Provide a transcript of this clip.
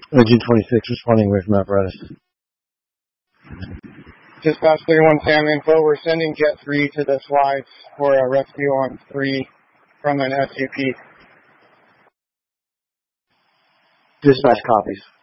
June 26, responding away from apparatus. Dispatch 31 Sam info, we're sending Jet 3 to the slides for a rescue on 3 from an SUP. Dispatch copies.